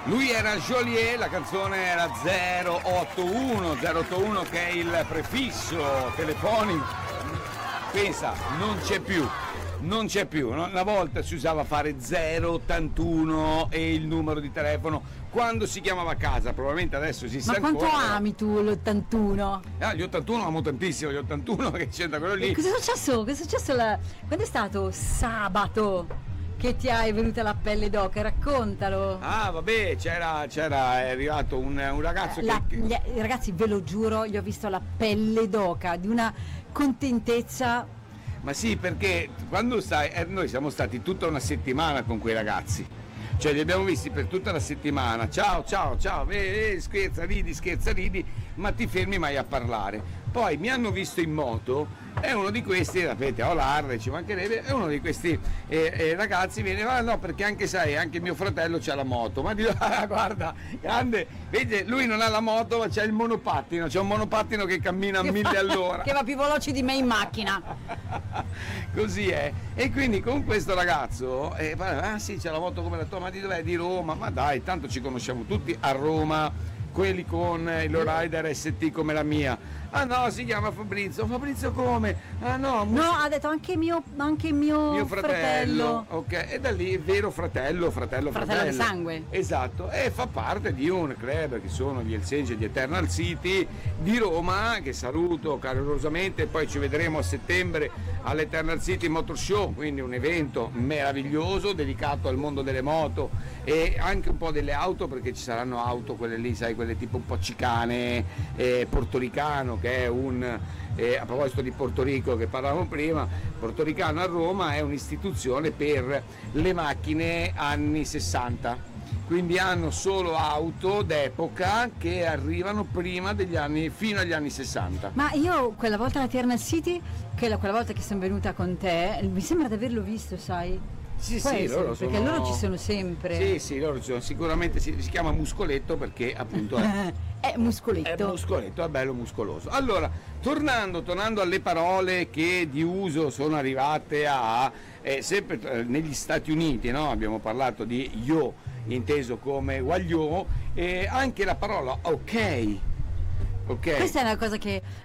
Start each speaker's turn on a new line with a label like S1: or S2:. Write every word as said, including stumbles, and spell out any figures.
S1: Lui era Joliet, la canzone era zero otto uno zero otto uno che è il prefisso telefonico. Pensa, non c'è più. Non c'è più, no? Una volta si usava fare zero ottantuno e il numero di telefono quando si chiamava a casa, probabilmente adesso si sa.
S2: Ma quanto
S1: ancora,
S2: ami tu l'ottantuno?
S1: Ah, gli ottantuno amo tantissimo, gli ottantuno che c'entra quello lì.
S2: E cosa è successo? Cosa è successo la... quando è stato sabato che ti hai venuta la pelle d'oca? Raccontalo.
S1: Ah vabbè, c'era, c'era è arrivato un, un ragazzo
S2: La,
S1: che...
S2: gli, ragazzi, ve lo giuro, gli ho visto la pelle d'oca di una contentezza.
S1: Ma sì, perché quando stai, eh, noi siamo stati tutta una settimana con quei ragazzi, cioè li abbiamo visti per tutta la settimana, ciao ciao ciao, eh, eh, scherza ridi, scherza ridi, ma ti fermi mai a parlare. Poi mi hanno visto in moto, è uno di questi, sapete, ho l'Arre, ci mancherebbe, è uno di questi eh, eh, ragazzi, viene, ma no, perché anche sai, anche mio fratello c'ha la moto, ma dico, ah, guarda, grande, vedi, lui non ha la moto, ma c'ha il monopattino, c'è un monopattino che cammina a mille all'ora.
S2: Che va più veloce di me in macchina.
S1: Così è. E quindi con questo ragazzo, eh, ah sì, c'è la moto come la tua, ma di dov'è? Di Roma, ma dai, tanto ci conosciamo tutti a Roma. Quelli con il Lowrider S T come la mia. Ah no, si chiama Fabrizio. Fabrizio come? Ah no, mus-
S2: No, ha detto anche mio, anche mio,
S1: mio fratello.
S2: fratello.
S1: Ok, e da lì vero fratello, fratello,
S2: Fratello
S1: fratello.
S2: di sangue.
S1: Esatto, e fa parte di un club che sono gli Hells Angels di Eternal City di Roma, che saluto calorosamente, poi ci vedremo a settembre all'Eternal City Motor Show, quindi un evento meraviglioso dedicato al mondo delle moto e anche un po' delle auto, perché ci saranno auto, quelle lì, sai, quelle tipo un po' cicane, eh, portoricano, che è un, eh, a proposito di Porto Rico che parlavamo prima, portoricano a Roma è un'istituzione per le macchine anni sessanta, quindi hanno solo auto d'epoca che arrivano prima degli anni, fino agli anni sessanta.
S2: Ma io quella volta alla Eternal City, che la, quella volta che sono venuta con te, mi sembra di averlo visto, sai?
S1: Sì,
S2: Può
S1: sì,
S2: essere,
S1: loro
S2: perché
S1: sono...
S2: loro ci sono sempre.
S1: Sì, sì, loro ci sono, sicuramente si, si chiama muscoletto perché appunto è,
S2: È muscoletto.
S1: è muscoletto, è bello muscoloso. Allora, tornando, tornando alle parole che di uso sono arrivate a, eh, sempre eh, negli Stati Uniti, no? Abbiamo parlato di yo, inteso come guagliò, e anche la parola ok. Ok.
S2: Questa è una cosa che